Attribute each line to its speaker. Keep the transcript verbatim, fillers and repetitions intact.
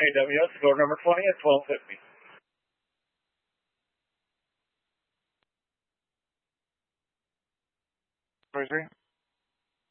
Speaker 1: A W S, door number twenty at twelve fifty.
Speaker 2: forty-three.